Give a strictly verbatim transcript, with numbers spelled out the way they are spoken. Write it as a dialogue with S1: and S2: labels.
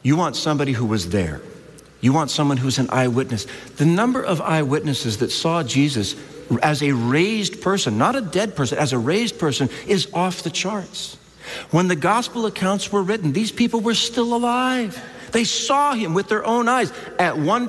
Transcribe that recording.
S1: You want somebody who was there. You want someone who's an eyewitness. The number of eyewitnesses that saw Jesus as a raised person, not a dead person, as a raised person, is off the charts. When the gospel accounts were written, these people were still alive. They saw him with their own eyes. At one